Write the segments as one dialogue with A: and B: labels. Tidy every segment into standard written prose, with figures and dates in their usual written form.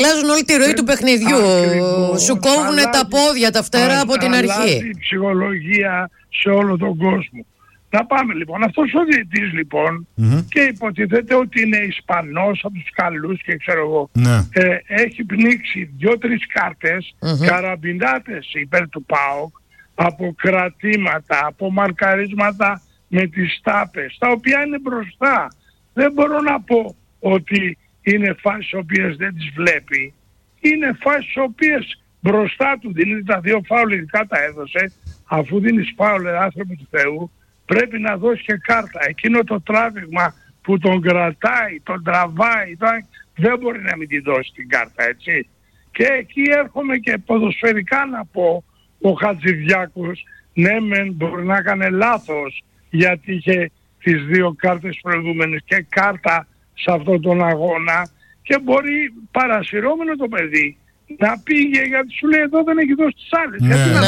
A: Αλλάζουν όλη τη ροή του παιχνιδιού.
B: Ακριβώς,
A: σου κόβουν τα πόδια, τα φτερά από την αρχή.
B: Αλλάζει η ψυχολογία σε όλο τον κόσμο. Να πάμε λοιπόν. Αυτός ο διαιτητής λοιπόν, και υποτίθεται ότι είναι Ισπανός από τους καλούς και ξέρω εγώ, έχει πνίξει 2-3 κάρτες, καραμπινάτες υπέρ του ΠΑΟΚ, από κρατήματα, από μαρκαρίσματα με τις τάπες, τα οποία είναι μπροστά. Δεν μπορώ να πω ότι είναι φάσεις οποίες δεν τις βλέπει. Είναι φάσεις οποίες μπροστά του δίνει τα 2 φάουλ, ειδικά τα έδωσε. Αφού δίνεις φάουλ, άνθρωποι του Θεού, πρέπει να δώσει και κάρτα. Εκείνο το τράβηγμα που τον κρατάει, τον τραβάει, δεν μπορεί να μην τη δώσει την κάρτα, έτσι. Και εκεί έρχομαι και ποδοσφαιρικά να πω, ο Χατζηδιάκος, ναι μεν μπορεί να έκανε λάθος, γιατί είχε τις 2 κάρτες προηγούμενες και κάρτα σε αυτόν τον αγώνα, και μπορεί παρασυρώμενο το παιδί να πήγε, γιατί σου λέει εδώ δεν έχει δώσει τις άλλες.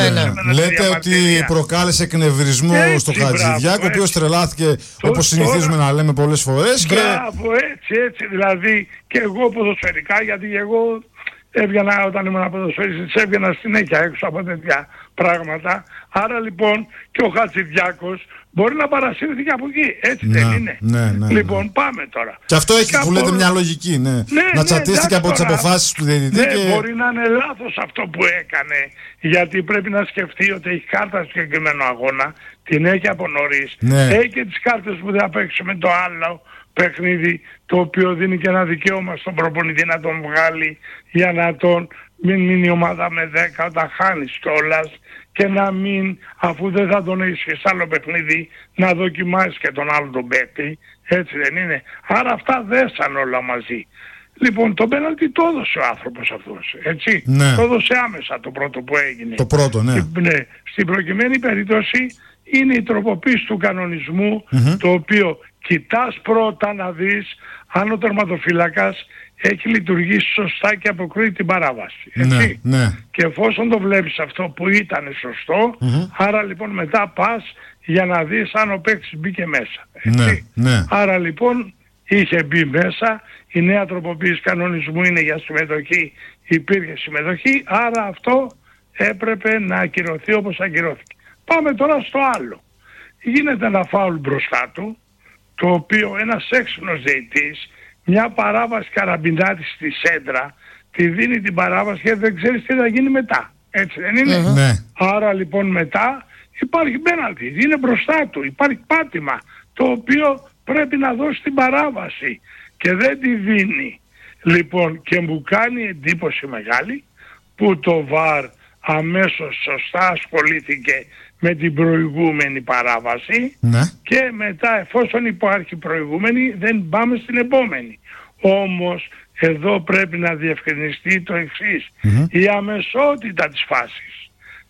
C: Λέτε ότι προκάλεσε εκνευρισμό στο Χατζηδιάκο, ο οποίος τρελάθηκε, όπως συνηθίζουμε να λέμε πολλές φορές.
B: Μπράβο, έτσι, δηλαδή και εγώ ποδοσφαιρικά, γιατί εγώ έβγαινα όταν ήμουν ποδοσφαιριστής, έβγαινα συνέχεια έξω από τέτοια πράγματα. Άρα λοιπόν και ο Χατζηδιάκος μπορεί να παρασύρθηκε από εκεί, έτσι δεν είναι? Λοιπόν, πάμε τώρα.
C: Και αυτό έχει που λέτε μια λογική, να τσατίστηκε από τις αποφάσεις του διαιτητή.
B: Μπορεί να είναι λάθος αυτό που έκανε, γιατί πρέπει να σκεφτεί ότι έχει κάρτα στο συγκεκριμένο αγώνα, την έχει από νωρίς, έχει και τις κάρτες που δεν παίξει με το άλλο παιχνίδι, το οποίο δίνει και ένα δικαίωμα στον προπονητή να τον βγάλει για να τον μην μείνει η ομάδα με 10 όταν χάνεις κιόλας, και να μην, αφού δεν θα τον έχεις σε άλλο παιχνίδι, να δοκιμάσεις και τον άλλο τον παίκτη, έτσι δεν είναι? Άρα αυτά δέσαν όλα μαζί. Λοιπόν, το πέναλτι το έδωσε ο άνθρωπος αυτός, έτσι. Το έδωσε άμεσα το πρώτο που έγινε.
C: Το πρώτο,
B: ναι. Στην προκειμένη περίπτωση είναι η τροποποίηση του κανονισμού, το οποίο κοιτάς πρώτα να δεις αν ο τερματοφύλακας έχει λειτουργήσει σωστά και αποκρούει την παράβαση. Έτσι. Και εφόσον το βλέπεις αυτό που ήταν σωστό, άρα λοιπόν μετά πας για να δεις αν ο παίκτης μπήκε μέσα. Έτσι. Άρα λοιπόν είχε μπει μέσα, η νέα τροποποίηση κανονισμού είναι για συμμετοχή, υπήρχε συμμετοχή, άρα αυτό έπρεπε να ακυρωθεί όπως ακυρώθηκε. Πάμε τώρα στο άλλο. Γίνεται ένα φάουλ μπροστά του, το οποίο ένας έξυπνος διαιτητής, μια παράβαση καραμπινάτη στη σέντρα, τη δίνει την παράβαση και δεν ξέρεις τι θα γίνει μετά. Έτσι δεν είναι? Άρα λοιπόν μετά υπάρχει πέναλτι, είναι μπροστά του, υπάρχει πάτημα, το οποίο πρέπει να δώσει την παράβαση και δεν τη δίνει. Λοιπόν, και μου κάνει εντύπωση μεγάλη που το ΒΑΡ αμέσως σωστά ασχολήθηκε με την προηγούμενη παράβαση, και μετά, εφόσον υπάρχει προηγούμενη, δεν πάμε στην επόμενη. Όμως εδώ πρέπει να διευκρινιστεί το εξής, η αμεσότητα της φάσης.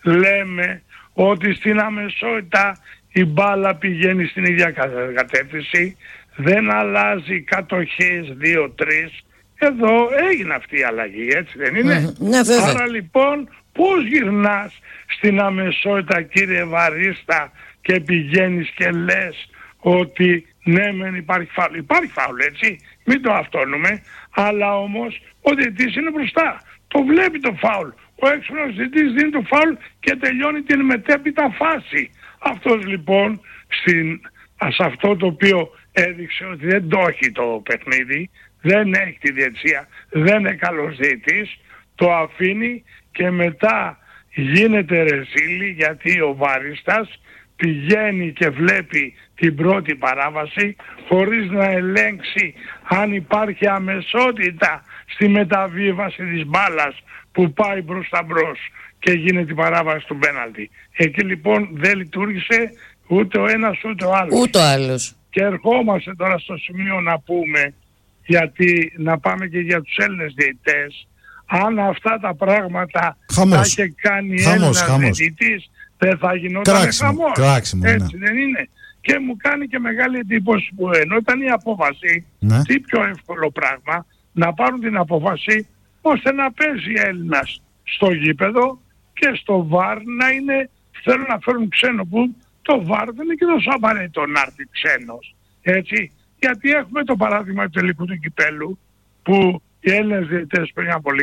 B: Λέμε ότι στην αμεσότητα η μπάλα πηγαίνει στην ίδια κατεύθυνση, δεν αλλάζει κατοχές 2-3. Εδώ έγινε αυτή η αλλαγή, έτσι δεν είναι? Άρα λοιπόν πώς γυρνάς στην αμεσότητα, κύριε Βαρίστα, και πηγαίνεις και λες ότι ναι μεν υπάρχει φάουλ? Υπάρχει φάουλ, έτσι, μην το αυτόνουμε, αλλά όμως ο διαιτητής είναι μπροστά, το βλέπει το φάουλ, ο έξυπνος διαιτητής δίνει το φάουλ και τελειώνει την μετέπειτα φάση. Αυτός λοιπόν σε αυτό το οποίο έδειξε ότι δεν το έχει το παιχνίδι, δεν έχει τη διαιτησία, δεν είναι καλός διαιτητής, το αφήνει και μετά γίνεται ρεζίλη, γιατί ο Βαρίστας πηγαίνει και βλέπει την πρώτη παράβαση χωρίς να ελέγξει αν υπάρχει αμεσότητα στη μεταβίβαση της μπάλας που πάει προς τα μπρος και γίνεται η παράβαση του πέναλτι. Εκεί λοιπόν δεν λειτουργήσε ούτε ο ένας ούτε ο άλλος.
A: Ούτε ο άλλος.
B: Και ερχόμαστε τώρα στο σημείο να πούμε, γιατί να πάμε και για τους Έλληνες διαιτητές, αν αυτά τα πράγματα τα είχε κάνει Έλληνας διαιτητής, δεν θα γινόταν χαμός. Έτσι δεν είναι? Και μου κάνει και μεγάλη εντύπωση που ενώ ήταν η απόφαση, τι πιο εύκολο πράγμα, να πάρουν την απόφαση ώστε να παίζει Έλληνας στο γήπεδο και στο ΒΑΡ να είναι, θέλουν να φέρουν ξένο, που το ΒΑΡ δεν είναι και τόσο απαραίτητο να έρθει ξένος. Έτσι, γιατί έχουμε το παράδειγμα του τελικού του κυπέλου, που οι Έλληνες διαιτητές πριν από